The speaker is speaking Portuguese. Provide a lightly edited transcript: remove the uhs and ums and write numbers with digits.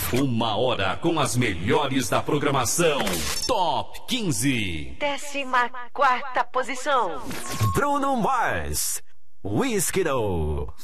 Uma hora com as melhores da programação. Top 15. 14ª posição. Bruno Mars, Whiskey.